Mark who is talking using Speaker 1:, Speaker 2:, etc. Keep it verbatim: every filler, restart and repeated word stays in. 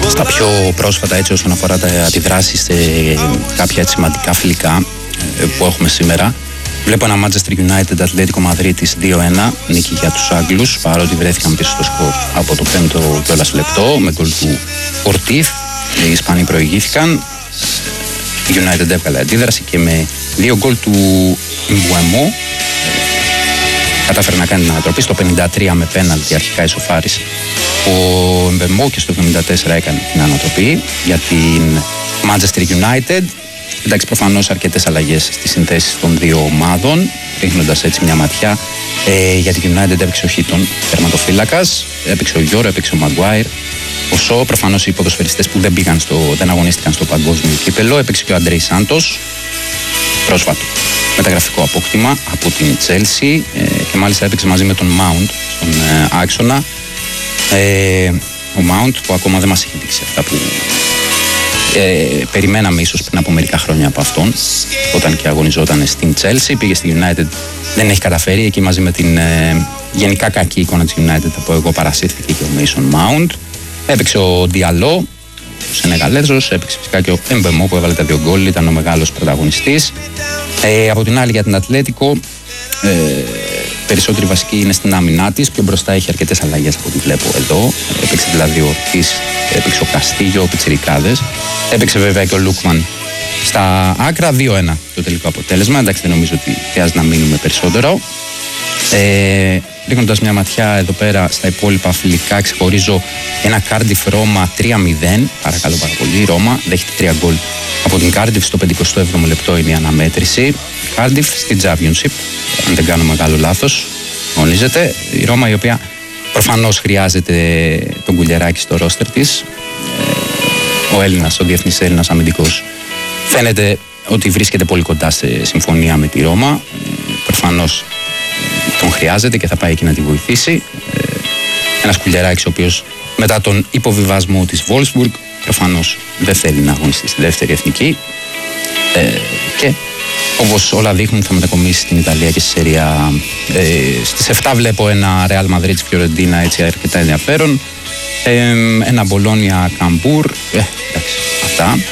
Speaker 1: Στα πιο πρόσφατα, έτσι, όσον αφορά τα αντιδράσεις σε κάποια έτσι, σημαντικά φιλικά ε, που έχουμε σήμερα, βλέπω ένα Manchester United Ατλέτικο Μαδρίτης δύο ένα, νίκη για τους Άγγλους, παρότι βρέθηκαν πίσω στο σκορ από το πέμπτο κιόλας λεπτό με γκολ του Ορτίθ. Οι Ισπανοί προηγήθηκαν. Η United έβγαλε αντίδραση και με δύο γκολ του Mbeumo κατάφερε να κάνει την ανατροπή. Στο πενήντα τρία με πέναλτι αρχικά ισοφάρισε ο Mbeumo και στο εβδομήντα τέσσερα έκανε την ανατροπή για την Manchester United. Εντάξει, προφανώς αρκετές αλλαγές στις συνθέσεις των δύο ομάδων, ρίχνοντας έτσι μια ματιά. Ε, για την United έπαιξε ο Χίτον, τερματοφύλακας, έπαιξε ο Γιώρο, έπαιξε ο Μαγκουάιρ, ο Σο, προφανώς οι ποδοσφαιριστές που δεν, πήγαν στο, δεν αγωνίστηκαν στο παγκόσμιο κύπελο, έπαιξε και ο Αντρέι Σάντος, πρόσφατο μεταγραφικό απόκτημα από την Chelsea, ε, και μάλιστα έπαιξε μαζί με τον Mount στον ε, άξονα. Ε, ο Mount που ακόμα δεν μας έχει δείξει αυτά που Ε, περιμέναμε ίσως πριν από μερικά χρόνια από αυτόν, όταν και αγωνιζόταν στην Chelsea. Πήγε στη United, δεν έχει καταφέρει. Εκεί μαζί με την ε, γενικά κακή εικόνα της United, από εγώ παρασύρθηκε και ο Mason Mount. Έπαιξε ο Diallo, ο Σενεγαλέζος, έπαιξε φυσικά και ο Mbeumo που έβαλε τα δύο γκολ, ήταν ο μεγάλος πρωταγωνιστής. Ε, από την άλλη για την Ατλέτικο, ε, περισσότεροι βασικοί είναι στην άμυνά της. Πιο μπροστά έχει αρκετές αλλαγές από ό,τι βλέπω εδώ. Έπαιξε δηλαδή ο Ορτίς, έπαιξε ο Καστίγιο, ο Πιτσιρικάδες. Έπαιξε βέβαια και ο Λούκμαν στα άκρα. δύο ένα το τελικό αποτέλεσμα. Εντάξει, δεν νομίζω ότι χρειάζεται να μείνουμε περισσότερο. Ε, Ρίχνοντας μια ματιά εδώ πέρα στα υπόλοιπα φιλικά, ξεχωρίζω ένα Cardiff Ρώμα τρία μηδέν. Παρακαλώ πάρα πολύ. Η Ρώμα δέχεται τρία γκολ από την Cardiff. Στο πενηκοστό έβδομο λεπτό είναι η αναμέτρηση. Cardiff στη Championship, αν δεν κάνω μεγάλο λάθος, αγωνίζεται. Η Ρώμα, η οποία προφανώς χρειάζεται τον κουλιεράκι στο ρόστερ της. Ο Έλληνας, ο διεθνής Έλληνας αμυντικός, φαίνεται ότι βρίσκεται πολύ κοντά σε συμφωνία με τη Ρώμα. Προφανώς τον χρειάζεται και θα πάει εκεί να τη βοηθήσει. Ένας κουλιεράκης ο οποίος μετά τον υποβιβασμό της Wolfsburg προφανώς δεν θέλει να αγωνιστεί στη δεύτερη εθνική, ε, και όπως όλα δείχνουν θα μετακομίσει στην Ιταλία και στη Serie A. Ε, στις εφτά βλέπω ένα Real Madrid Φιωρεντίνα, έτσι αρκετά ενδιαφέρον, ε, ένα Μπολόνια Καμπούρ, ε, εντάξει, αυτά.